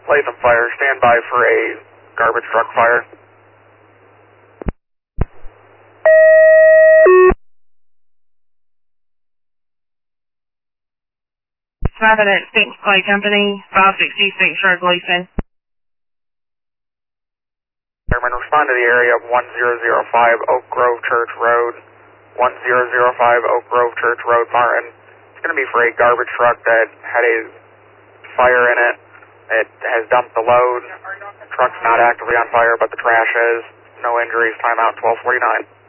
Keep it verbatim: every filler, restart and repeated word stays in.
Latham Fire, stand by for a garbage truck fire. Providence Fix Clay Company, five sixty-six Sherwood Gleason. Airmen, respond to the area of one zero zero five Oak Grove Church Road. one zero zero five Oak Grove Church Road, Martin. It's going to be for a garbage truck that had a fire in it. It has dumped the load. Truck's not actively on fire, but the trash is. No injuries. Timeout twelve forty-nine.